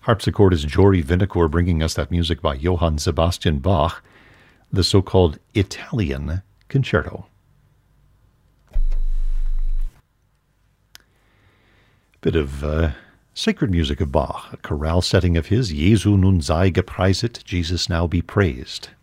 Harpsichordist Jory Vinacour bringing us that music by Johann Sebastian Bach, the so-called Italian Concerto. Bit of sacred music of Bach, a chorale setting of his, Jesu nun sei gepreiset, Jesus now be praised.